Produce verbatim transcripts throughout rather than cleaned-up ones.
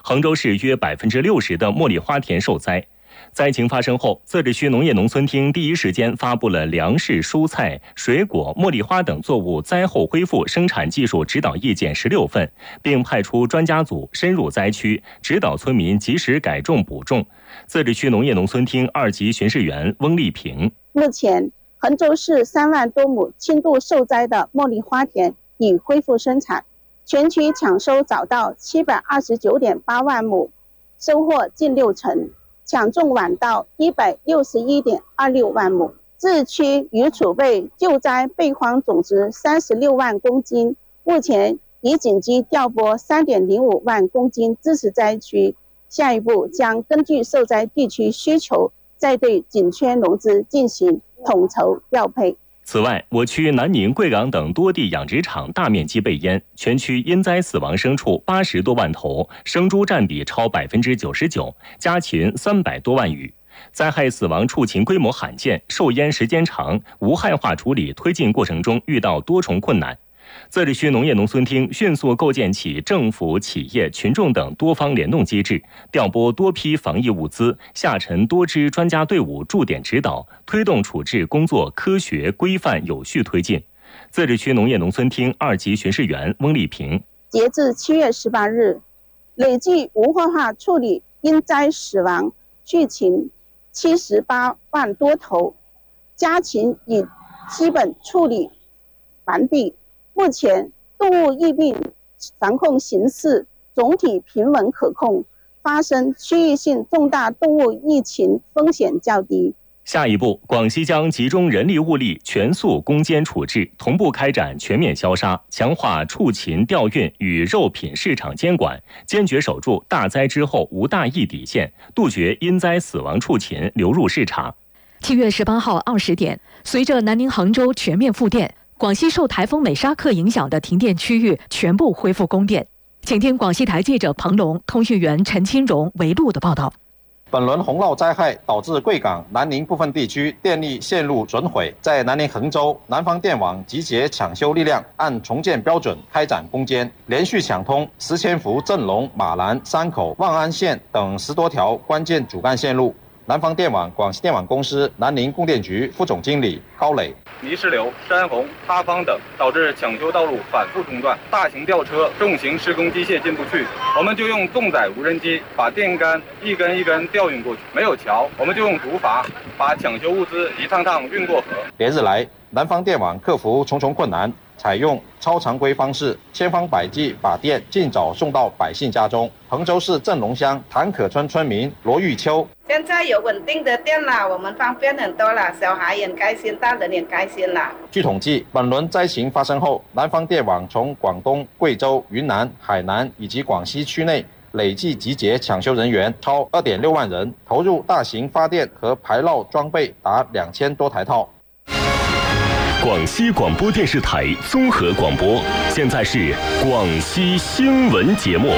杭州市约百分之六十的茉莉花田受灾。灾情发生后，自治区农业农村厅第一时间发布了粮食、蔬菜、水果、茉莉花等作物灾后恢复生产技术指导意见十六份，并派出专家组深入灾区，指导村民及时改种补种。自治区农业农村厅二级巡视员翁丽萍： 目前，衡州市三万多亩轻度受灾的茉莉花田已恢复生产，全区抢收早稻七百二十九点八万亩，收获近六成。抢种晚稻一百六十一点二六万亩，自治区已储备救灾备荒总值三十六万公斤，目前已紧急调拨三点零五万公斤支持灾区，下一步将根据受灾地区需求，再对紧缺农资进行统筹调配。 此外，我区南宁、贵港等多地养殖场大面积被淹，全区因灾死亡牲畜八十多万头，生猪占比超百分之九十九，家禽三百多万余。灾害死亡畜禽规模罕见，受淹时间长，无害化处理推进过程中遇到多重困难。自治区农业农村厅迅速构建起政府、企业、群众等多方联动机制，调拨多批防疫物资，下沉多支专家队伍驻点指导，推动处置工作科学、规范、有序推进。自治区农业农村厅二级巡视员翁丽萍： 截至七月十八日，累计无害化处理因灾死亡畜禽七十八万多头，家禽已基本处理完毕。目前动物疫病防控形势总体平稳可控，发生区域性重大动物疫情风险较低。 下一步，广西将集中人力物力，全速攻坚处置，同步开展全面消杀，强化畜禽调运与肉品市场监管，坚决守住大灾之后无大疫底线，杜绝因灾死亡畜禽流入市场。 七月十八号二十点，随着南宁、杭州全面复电，广西受台风美沙克影响的停电区域全部恢复供电。请听广西台记者彭龙、通讯员陈清荣围录的报道。 本轮洪涝灾害导致贵港、南宁部分地区电力线路损毁，在南宁衡州，南方电网集结抢修力量，按重建标准开展攻坚，连续抢通石潜伏、镇龙、马兰、山口、望安县等十多条关键主干线路。南方电网广西电网公司南宁供电局副总经理高磊： 泥石流、山洪、塌方等导致抢修道路反复中断，大型吊车、重型施工机械进不去，我们就用重载无人机把电杆一根一根调运过去。没有桥，我们就用竹筏把抢修物资一趟趟运过河。 连日来，南方电网克服重重困难，采用超常规方式，千方百计把电尽早送到百姓家中。衡州市镇龙乡谭可村村民罗玉秋： 现在有稳定的电了，我们方便很多了，小孩也开心，大人也开心了。 据统计，本轮灾情发生后，南方电网从广东、贵州、云南、海南以及广西区内累计集结抢修人员超二点六万人，投入大型发电和排涝装备达两千多台套。 广西广播电视台综合广播，现在是广西新闻节目。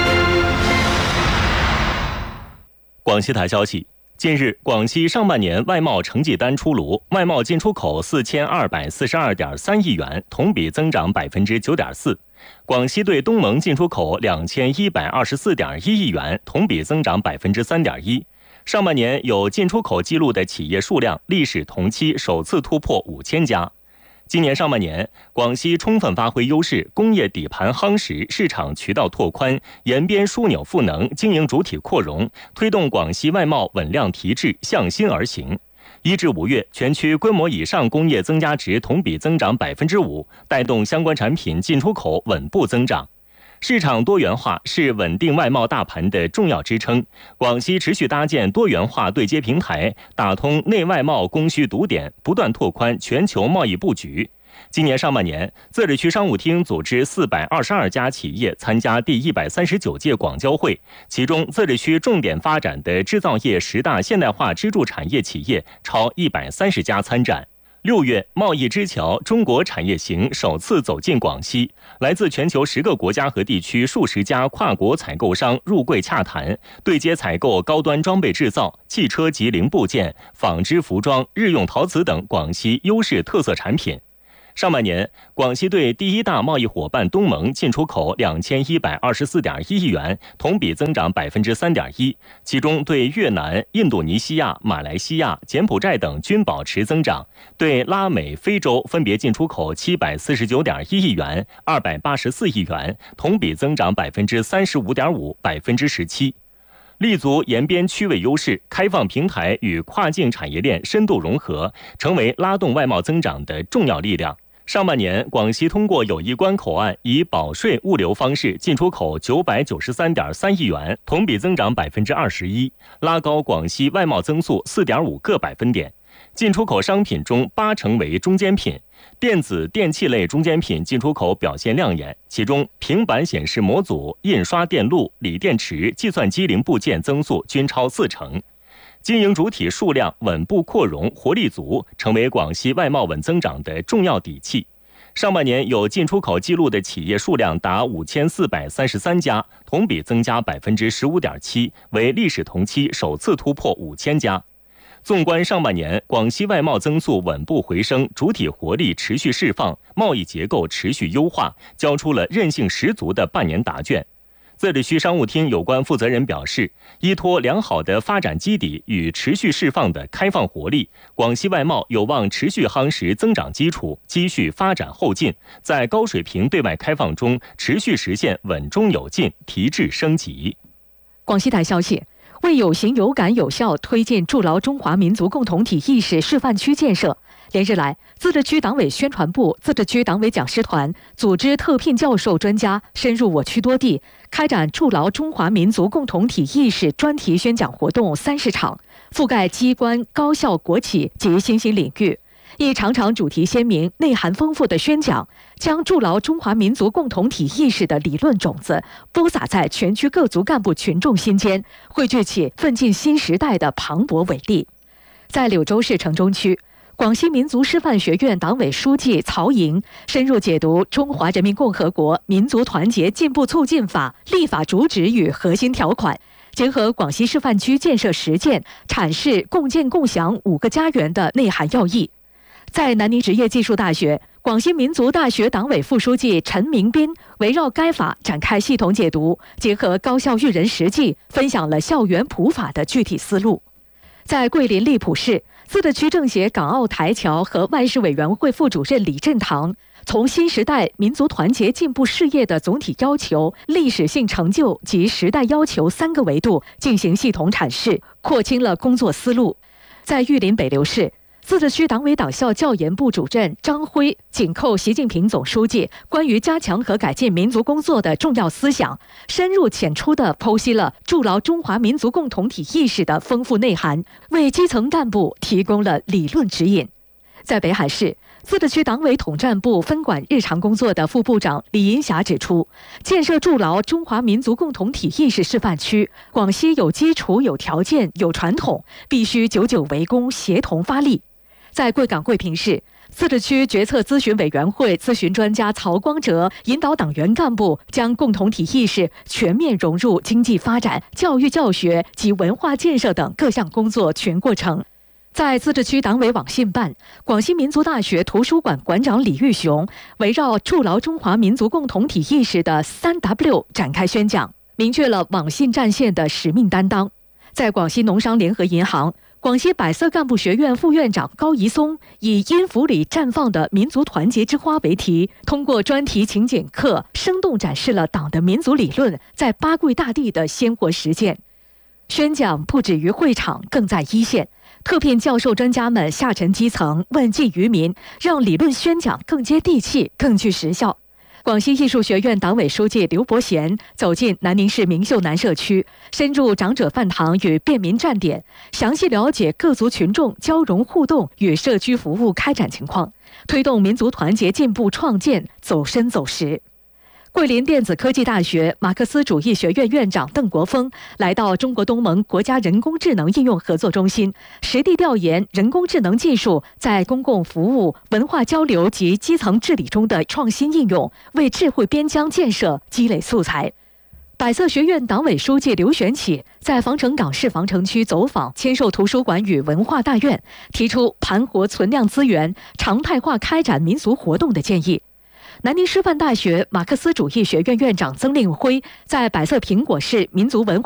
广西台消息，近日，广西上半年外贸成绩单出炉，外贸进出口四千二百四十二点三亿元，同比增长百分之九点四。广西对东盟进出口两千一百二十四点一亿元，同比增长百分之三点一。上半年有进出口记录的企业数量，历史同期首次突破五千家。今年上半年，广西充分发挥优势，工业底盘夯实，市场渠道拓宽，沿边枢纽赋能，经营主体扩容，推动广西外贸稳量提质，向心而行。一至五月，全区规模以上工业增加值同比增长百分之五，带动相关产品进出口稳步增长。市场多元化是稳定外贸大盘的重要支撑。广西持续搭建多元化对接平台，打通内外贸供需堵点，不断拓宽全球贸易布局。今年上半年，自治区商务厅组织四百二十二家企业参加第一百三十九届广交会，其中自治区重点发展的制造业十大现代化支柱产业企业超一百三十家参展。六月，贸易之桥中国产业行首次走进广西，来自全球十个国家和地区数十家跨国采购商入柜洽谈，对接采购高端装备制造、汽车及零部件、纺织服装、日用陶瓷等广西优势特色产品。 上半年，广西对第一大贸易伙伴东盟进出口两千一百二十四点一亿元，同比增长百分之三点一。其中，对越南、印度尼西亚、马来西亚、柬埔寨等均保持增长。对拉美、非洲分别进出口七百四十九点一亿元、二百八十四亿元，同比增长百分之三十五点五、百分之十七。立足沿边区位优势，开放平台与跨境产业链深度融合，成为拉动外贸增长的重要力量。上半年，广西通过友谊关口岸以保税物流方式进出口九百九十三点三亿元，同比增长百分之二十一，拉高广西外贸增速四点五个百分点。进出口商品中八成为中间品，电子电器类中间品进出口表现亮眼，其中平板显示模组、印刷电路、锂电池、计算机零部件增速均超四成。经营主体数量稳步扩容，活力足，成为广西外贸稳增长的重要底气。上半年有进出口记录的企业数量达五千四百三十三家，同比增加百分之十五点七，为历史同期首次突破五千家。纵观上半年，广西外贸增速稳步回升，主体活力持续释放，贸易结构持续优化，交出了韧性十足的半年答卷。自治区商务厅有关负责人表示，依托良好的发展基底与持续释放的开放活力，广西外贸有望持续夯实增长基础，继续发展后劲，在高水平对外开放中持续实现稳中有进，提质升级。 广西台消息，为有形有感有效推进筑牢中华民族共同体意识示范区建设，连日来，自治区党委宣传部、自治区党委讲师团组织特聘教授专家深入我区多地，开展筑牢中华民族共同体意识专题宣讲活动三十场，覆盖机关、高校、国企及新兴领域。一场场主题鲜明、内涵丰富的宣讲，将筑牢中华民族共同体意识的理论种子播撒在全区各族干部群众心间，汇聚起奋进新时代的磅礴伟力。在柳州市城中区，广西民族师范学院党委书记曹莹深入解读《中华人民共和国民族团结进步促进法》立法主旨与核心条款，结合广西示范区建设实践，阐释共建共享五个家园的内涵要义。在南宁职业技术大学，广西民族大学党委副书记陈明斌围绕该法展开系统解读，结合高校育人实际，分享了校园普法的具体思路。在桂林荔浦市，自治区政协港澳台侨和外事委员会副主任李振堂从新时代民族团结进步事业的总体要求、历史性成就及时代要求三个维度进行系统阐释，廓清了工作思路。在玉林北流市，自治区党委党校教研部主任张辉紧扣习近平总书记关于加强和改进民族工作的重要思想，深入浅出地剖析了筑牢中华民族共同体意识的丰富内涵，为基层干部提供了理论指引。在北海市，自治区党委统战部分管日常工作的副部长李银霞指出，建设筑牢中华民族共同体意识示范区，广西有基础、有条件、有传统，必须久久围攻，协同发力。在贵港贵平市，自治区决策咨询委员会咨询专家曹光哲引导党员干部将共同体意识全面融入经济发展、教育教学及文化建设等各项工作全过程。在自治区党委网信办，广西民族大学图书馆馆长李玉雄围绕筑牢中华民族共同体意识的三 W 展开宣讲，明确了网信战线的使命担当。在广西农商联合银行，广西百色干部学院副院长高怡松以音符里绽放的民族团结之花为题，通过专题情景课生动展示了党的民族理论在八桂大地的鲜活实践。宣讲不止于会场，更在一线，特聘教授专家们下沉基层，问计于民，让理论宣讲更接地气，更具实效。广西艺术学院党委书记刘伯贤走进南宁市明秀南社区，深入长者饭堂与便民站点，详细了解各族群众交融互动与社区服务开展情况，推动民族团结进步创建走深走实。桂林电子科技大学马克思主义学院院长邓国峰来到中国东盟国家人工智能应用合作中心，实地调研人工智能技术在公共服务、文化交流及基层治理中的创新应用，为智慧边疆建设积累素材。 百色学院党委书记刘玄起在防城港市防城区走访，签售图书馆与文化大院，提出盘活存量资源、常态化开展民俗活动的建议。南宁师范大学马克思主义学院院长曾令辉在百色苹果市民族文化